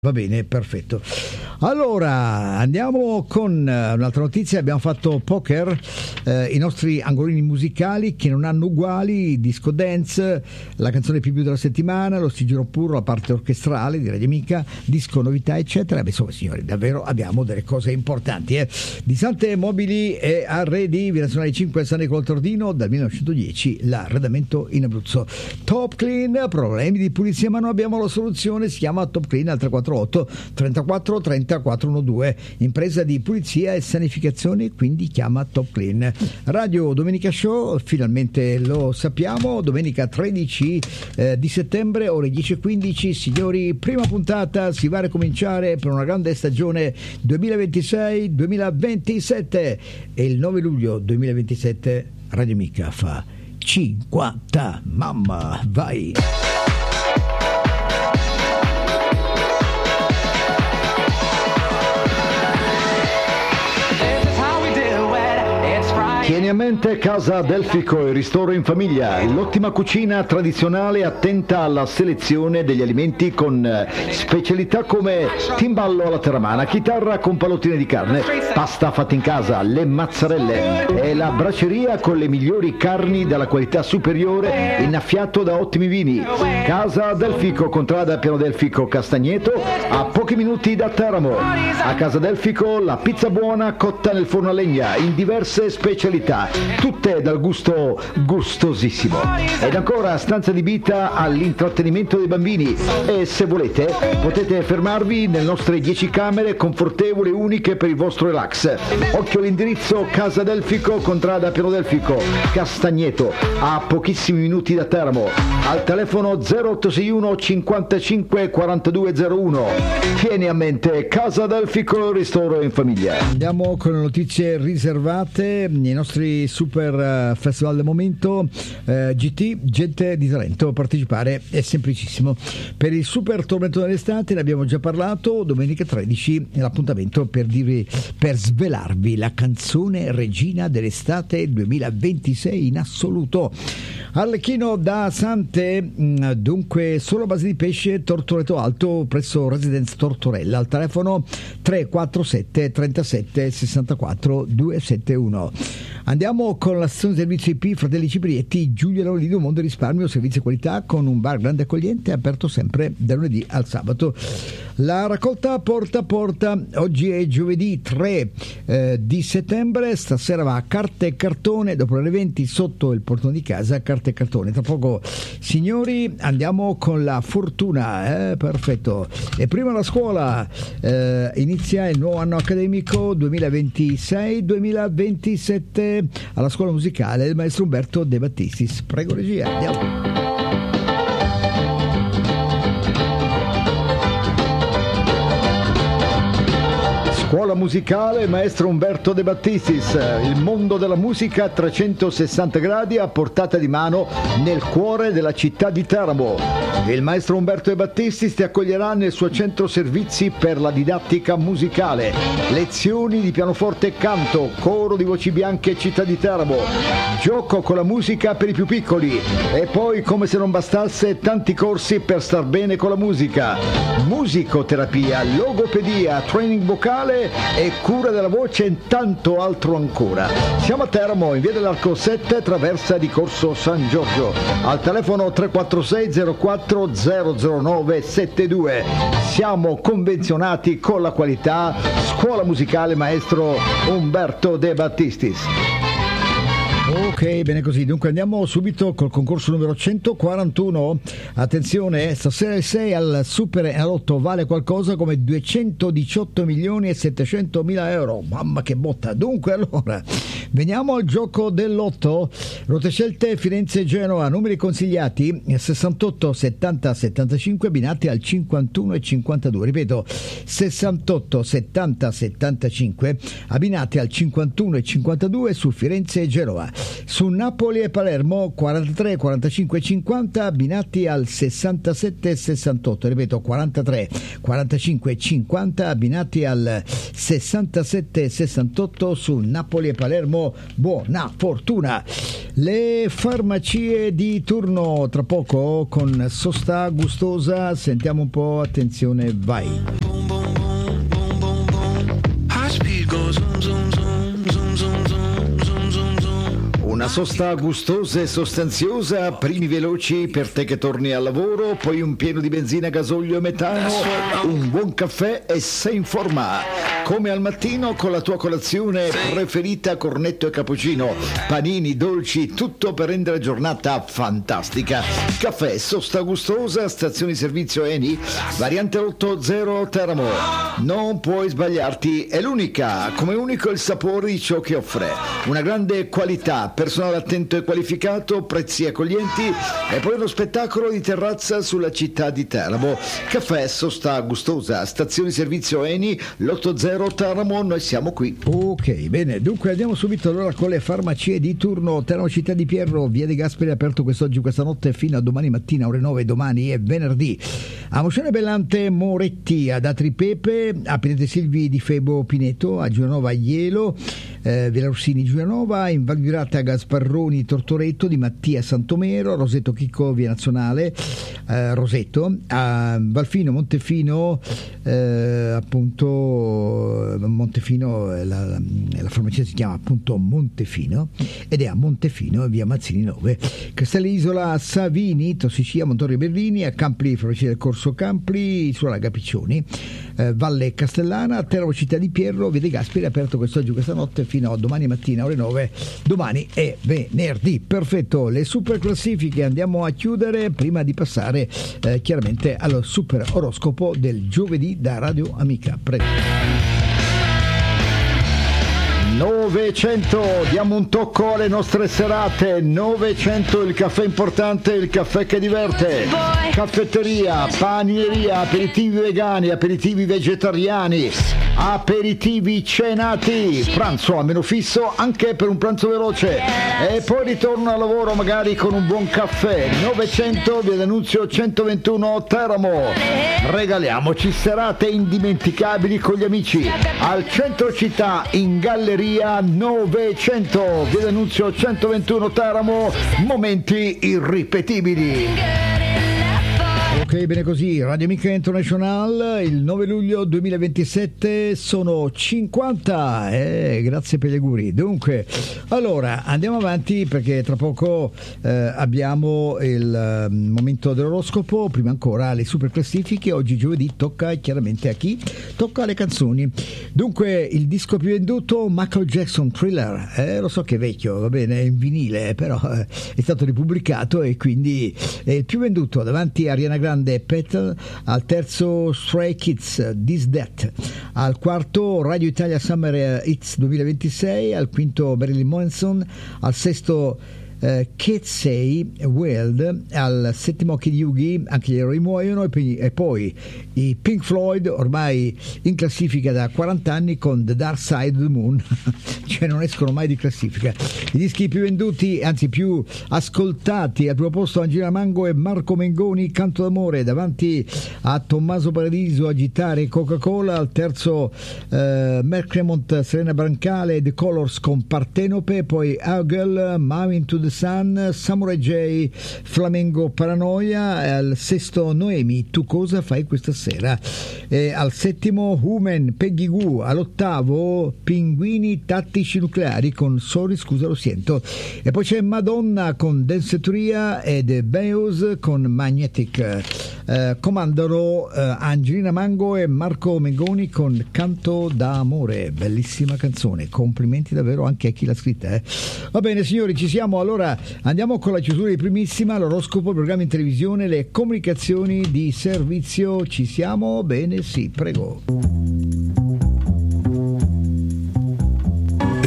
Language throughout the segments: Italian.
Va bene, perfetto. Allora, andiamo con un'altra notizia. Abbiamo fatto poker, i nostri angolini musicali che non hanno uguali, disco dance, la canzone più della settimana, lo sigillo puro, la parte orchestrale di Radio Amica, disco novità, eccetera. Beh, insomma, signori, davvero abbiamo delle cose importanti. Di Sante Mobili e Arredi, Via Nazionale 5 San Nicola Tordino, dal 1910 l'arredamento in Abruzzo. Top Clean, problemi di pulizia ma non abbiamo la soluzione, si chiama Top Clean al 348 34 30 412, impresa di pulizia e sanificazione, quindi chiama Top Clean. Radio Domenica Show, finalmente lo sappiamo, domenica 13 di settembre, ore 10:15. Signori, prima puntata, si va a ricominciare per una grande stagione 2026-2027 e il 9 luglio 2027 Radio Amica fa 50. Mamma, vai! Tieni a mente Casa Delfico e Ristoro in Famiglia, l'ottima cucina tradizionale attenta alla selezione degli alimenti con specialità come timballo alla terramana, chitarra con pallottine di carne, pasta fatta in casa, le mazzarelle e la braceria con le migliori carni della qualità superiore innaffiato da ottimi vini. Casa Delfico, contrada Piano Delfico Castagneto, a pochi minuti da Teramo. A Casa Delfico la pizza buona cotta nel forno a legna in diverse specialità, tutte dal gusto gustosissimo. Ed ancora stanza adibita all'intrattenimento dei bambini e se volete potete fermarvi nelle nostre 10 camere confortevoli e uniche per il vostro relax. Occhio all'indirizzo: Casa Delfico, contrada Piano Delfico Castagneto, a pochissimi minuti da Teramo, al telefono 0861 55 4201. Tieni a mente Casa Delfico, Ristoro in Famiglia. Andiamo con le notizie riservate. I nostri super festival del momento, GT, Gente di Talento. Partecipare è semplicissimo. Per il super tormento dell'estate ne abbiamo già parlato, domenica 13 è l'appuntamento per svelarvi la canzone regina dell'estate 2026 in assoluto. Arlecchino da Sante, dunque solo a base di pesce, Tortoreto Alto presso Residenza Tortorella, al telefono 347 37 64 271. Andiamo con la stazione di servizio IP Fratelli Ciprietti, Giulio Laurido, Mondo Risparmio, servizio e qualità, con un bar grande accogliente, aperto sempre da lunedì al sabato. La raccolta porta a porta, oggi è giovedì 3 di settembre, stasera va a carta e cartone, dopo le 20 sotto il portone di casa, carta e cartone. Tra poco, signori, andiamo con la fortuna, perfetto. E prima la scuola, inizia il nuovo anno accademico 2026-2027 alla scuola musicale del maestro Umberto De Battistis. Prego regia, andiamo. Scuola musicale maestro Umberto De Battistis, il mondo della musica a 360 gradi a portata di mano nel cuore della città di Teramo. Il maestro Umberto De Battistis ti accoglierà nel suo centro servizi per la didattica musicale, lezioni di pianoforte e canto, coro di voci bianche città di Teramo, gioco con la musica per i più piccoli e poi, come se non bastasse, tanti corsi per star bene con la musica, musicoterapia, logopedia, training vocale e cura della voce e tanto altro ancora. Siamo a Teramo, in via dell'Arco 7, traversa di Corso San Giorgio, al telefono 346 04 009 72. Siamo convenzionati con la qualità. Scuola musicale maestro Umberto De Battistis. Ok, bene così. Dunque andiamo subito col concorso numero 141. Attenzione, stasera il 6 al Super Enalotto vale qualcosa come 218 milioni e 700 mila euro. Mamma che botta. Dunque allora, veniamo al gioco dell'otto. Rotte scelte Firenze Genova, numeri consigliati 68 70 75 abbinati al 51 e 52. Ripeto, 68 70 75 abbinati al 51 e 52 su Firenze e Genova. su Napoli e Palermo 43 45 50 abbinati al 67 68, ripeto 43 45 50 abbinati al 67 68 su Napoli e Palermo. Buona fortuna. Le farmacie di turno tra poco con sosta gustosa, sentiamo un po', attenzione, vai. Una sosta gustosa e sostanziosa, primi veloci per te che torni al lavoro, poi un pieno di benzina, gasolio e metano, un buon caffè e sei in forma. Come al mattino con la tua colazione preferita, cornetto e cappuccino, panini, dolci, tutto per rendere la giornata fantastica. Caffè, sosta gustosa, stazione di servizio Eni, variante 80 Teramo. Non puoi sbagliarti, è l'unica, come unico il sapore di ciò che offre. Una grande qualità, personale attento e qualificato, prezzi accoglienti e poi uno spettacolo di terrazza sulla città di Teramo. Caffè, sosta gustosa, stazione di servizio Eni, l'80 Teramo, noi siamo qui. Ok, bene, dunque andiamo subito allora con le farmacie di turno. Teramo Città di Pierro, via De Gasperi, aperto quest'oggi, questa notte fino a domani mattina ore 9, domani è venerdì. A Moscione Bellante Moretti, ad Atri Pepe, a Pinete Silvi di Febo Pineto, a Giulianova Ielo, Villa Rossini Giulianova, in Val Virata Gasparroni Tortoretto, di Mattia Santomero, Roseto Chicco via Nazionale, Roseto, a Valfino Montefino, appunto Montefino, la farmacia si chiama appunto Montefino ed è a Montefino via Mazzini 9. Castellisola Savini, Tossicia, Montorio Berlini, a Campli, farmacia del Corso Campli, sulla Laga Piccioni, Valle Castellana, Teramo Città di Pierro, via De Gasperi, aperto quest'oggi, questa notte fino a domani mattina ore 9, domani è venerdì. Perfetto, le super classifiche andiamo a chiudere prima di passare chiaramente allo super oroscopo del giovedì da Radio Amica. Prego. 900, diamo un tocco alle nostre serate. 900, il caffè importante, il caffè che diverte. Caffetteria, panineria, aperitivi vegani, aperitivi vegetariani, aperitivi cenati, pranzo a meno fisso anche per un pranzo veloce e poi ritorno al lavoro magari con un buon caffè. 900, via D'Annunzio 121 Teramo. Regaliamoci serate indimenticabili con gli amici al centro città, in galleria 900, via D'Annunzio 121 Teramo, momenti irripetibili. Ok, bene così, Radio Amica International, il 9 luglio 2027 sono 50, grazie per gli auguri. Dunque, allora, andiamo avanti perché tra poco abbiamo il momento dell'oroscopo, prima ancora le super classifiche. Oggi giovedì tocca chiaramente a chi? Tocca alle canzoni. Dunque, il disco più venduto, Michael Jackson Thriller, lo so che è vecchio, va bene, è in vinile, però è stato ripubblicato e quindi è il più venduto davanti a Ariana Grande e Petal, al terzo Stray Kids, This That, al quarto Radio Italia Summer Hits 2026, al quinto Marilyn Manson, al sesto Ketsey World, al settimo Kid Yugi, anche gli eroi muoiono, e poi i Pink Floyd ormai in classifica da 40 anni con The Dark Side of the Moon cioè non escono mai di classifica. I dischi più venduti, anzi più ascoltati, al primo posto Angelina Mango e Marco Mengoni, Canto d'amore, davanti a Tommaso Paradiso, Agitare, Coca-Cola, al terzo Mark Cremont, Serena Brancale, The Colors con Partenope, poi Hugel, Mom into the Sun, Samurai J, Flamengo Paranoia, al sesto Noemi, Tu cosa fai questa sera, al settimo Human, Peggy Goo, all'ottavo Pinguini Tattici Nucleari con Sorry scusa lo sento, e poi c'è Madonna con Danceteria e The Beos con Magnetic. Comandano Angelina Mango e Marco Mengoni con Canto d'amore, bellissima canzone, complimenti davvero anche a chi l'ha scritta. Va bene signori, ci siamo, allora andiamo con la chiusura di primissima, l'oroscopo, programma in televisione, le comunicazioni di servizio. Ci siamo? Bene, sì, prego.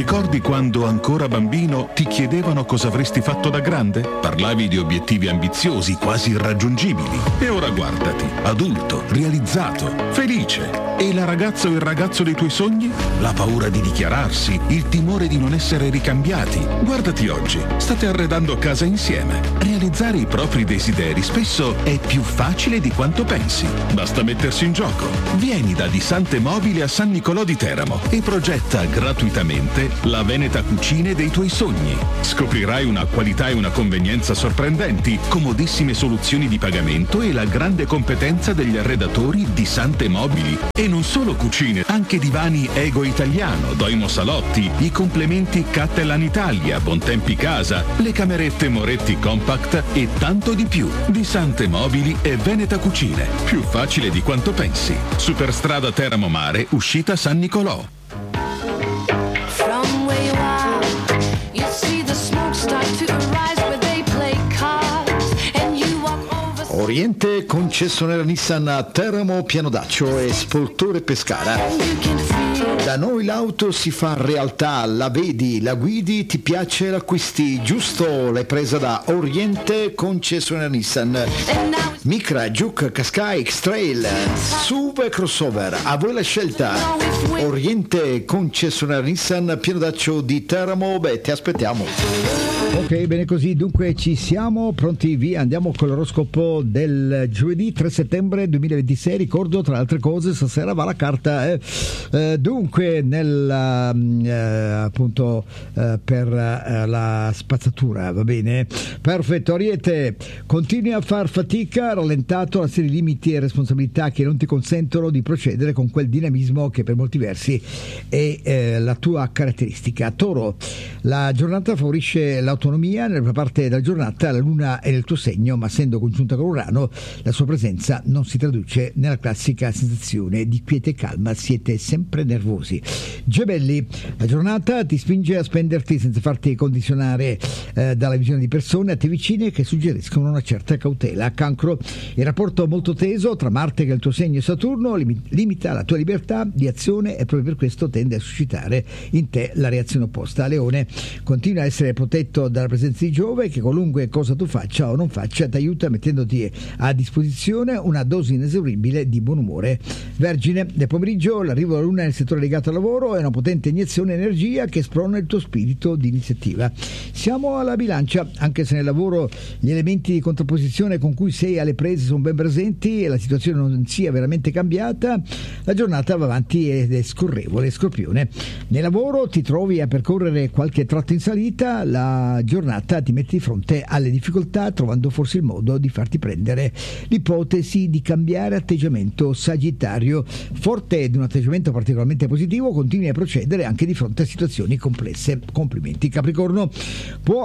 Ricordi quando ancora bambino ti chiedevano cosa avresti fatto da grande? Parlavi di obiettivi ambiziosi, quasi irraggiungibili. E ora guardati, adulto, realizzato, felice. E la ragazza o il ragazzo dei tuoi sogni? La paura di dichiararsi, il timore di non essere ricambiati. Guardati oggi, state arredando casa insieme. Realizzare i propri desideri spesso è più facile di quanto pensi. Basta mettersi in gioco. Vieni da Disante Mobili a San Nicolò di Teramo e progetta gratuitamente la Veneta Cucine dei tuoi sogni. Scoprirai una qualità e una convenienza sorprendenti, comodissime soluzioni di pagamento e la grande competenza degli arredatori di Sante Mobili. E non solo cucine, anche divani Ego Italiano, Doimo Salotti, i complementi Cattelan Italia, Bontempi Casa, le camerette Moretti Compact e tanto di più. Di Sante Mobili e Veneta Cucine. Più facile di quanto pensi. Superstrada Teramo Mare, uscita San Nicolò. Oriente concessionaria Nissan a Teramo, Pianodaccio e Spoltore Pescara. Da noi l'auto si fa realtà, la vedi, la guidi, ti piace, l'acquisti, giusto? L'hai presa da Oriente concessionaria Nissan. Micra, Juke, Qashqai, X-Trail, SUV e crossover, a voi la scelta. Oriente concessionaria Nissan, Pianodaccio di Teramo, ti aspettiamo. Ok, bene così, dunque ci siamo pronti, via, andiamo con l'oroscopo del giovedì 3 settembre 2026, ricordo tra le altre cose stasera va la carta, dunque appunto per la spazzatura, va bene? Perfetto, Ariete, continui a far fatica, rallentato la serie di limiti e responsabilità che non ti consentono di procedere con quel dinamismo che per molti versi è la tua caratteristica. Toro, la giornata favorisce l'autonomia, nella prima parte della giornata la luna è nel tuo segno, ma essendo congiunta con Urano la sua presenza non si traduce nella classica sensazione di quiete e calma, siete sempre nervosi. Gemelli, la giornata ti spinge a spenderti senza farti condizionare dalla visione di persone a te vicine che suggeriscono una certa cautela. Cancro, il rapporto molto teso tra Marte, che è il tuo segno, e Saturno limita la tua libertà di azione e proprio per questo tende a suscitare in te la reazione opposta. Leone, continua a essere protetto dalla presenza di Giove che qualunque cosa tu faccia o non faccia ti aiuta mettendoti a disposizione una dose inesauribile di buon umore. Vergine, nel pomeriggio l'arrivo della luna nel settore legato al lavoro è una potente iniezione di energia che sprona il tuo spirito di iniziativa. Siamo alla bilancia, anche se nel lavoro gli elementi di contrapposizione con cui sei alle prese sono ben presenti e la situazione non sia veramente cambiata, la giornata va avanti ed è scorrevole. Scorpione, nel lavoro ti trovi a percorrere qualche tratto in salita, la giornata ti mette di fronte alle difficoltà trovando forse il modo di farti prendere l'ipotesi di cambiare atteggiamento. Sagittario, forte di un atteggiamento particolarmente positivo continui a procedere anche di fronte a situazioni complesse. Complimenti. Capricorno, puoi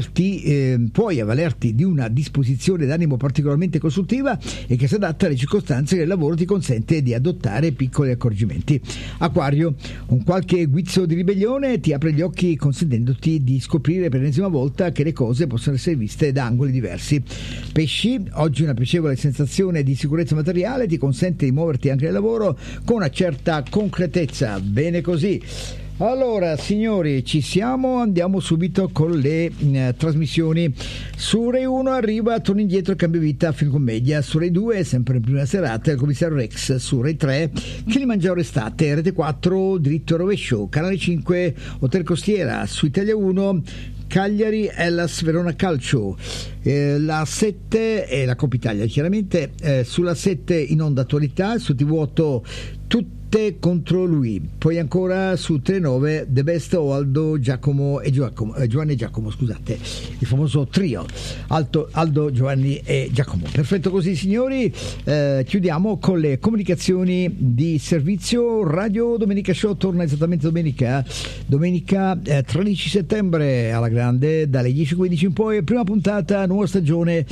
avvalerti di una disposizione d'animo particolarmente costruttiva e che si adatta alle circostanze che il lavoro ti consente di adottare piccoli accorgimenti. Acquario, un qualche guizzo di ribellione ti apre gli occhi consentendoti di scoprire per l'ennesima volta che le cose possono essere viste da angoli diversi. Pesci, oggi una piacevole sensazione di sicurezza materiale ti consente di muoverti anche nel lavoro con una certa concretezza. Bene così. Allora signori, ci siamo, andiamo subito con le trasmissioni. Su Rai 1 arriva Torno indietro, cambio vita, film commedia. Su Rai 2 sempre in prima serata il commissario Rex. Su Rai 3 Kilimangiaro estate. Rete 4 Dritto e rovescio. Canale 5 Hotel Costiera. Su Italia 1 Cagliari, Hellas, Verona Calcio. La 7 è la Coppa Italia chiaramente. Sulla 7 in onda attualità. Su TV8 tutte contro lui. Poi ancora su Telenove The Best o Aldo, Giacomo e Giovanni e Giacomo, scusate, il famoso trio Aldo, Giovanni e Giacomo. Perfetto così signori, chiudiamo con le comunicazioni di servizio. Radio Domenica Show torna esattamente domenica 13 settembre alla grande dalle 10:15 in poi, prima puntata, nuova stagione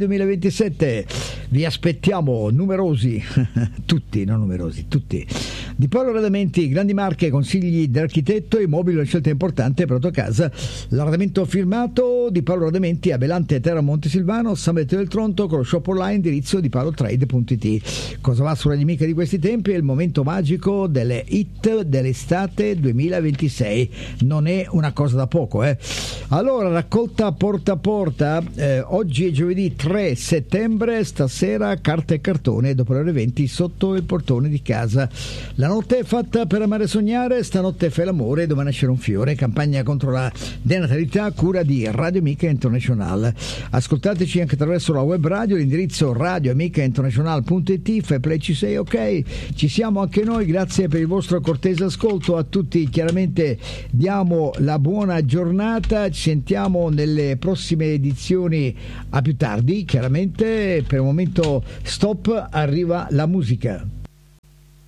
2026-2027. Vi aspettiamo numerosi tutti, non numerosi, tutti Di Paolo Arredamenti, grandi marche, consigli dell'architetto, immobili, una scelta importante per la tua casa. L'arredamento firmato di Paolo Arredamenti a Belante, Terra Montesilvano, San Benedetto del Tronto, con lo shop online, indirizzo di paolotrade.it. Cosa va sulla nemica di questi tempi? È il momento magico delle hit dell'estate 2026. Non è una cosa da poco, Allora, raccolta porta a porta, oggi è giovedì 3 settembre, stasera carta e cartone dopo le ore 20 sotto il portone di casa. La notte è fatta per amare e sognare, stanotte fai l'amore, dove nascere un fiore, campagna contro la denatalità, cura di Radio Amica International. Ascoltateci anche attraverso la web radio, l'indirizzo radioamicainternational.it, fai play, ci sei, ok? Ci siamo anche noi, grazie per il vostro cortese ascolto. A tutti chiaramente diamo la buona giornata, ci sentiamo nelle prossime edizioni, a più tardi chiaramente. Per il momento stop, arriva la musica.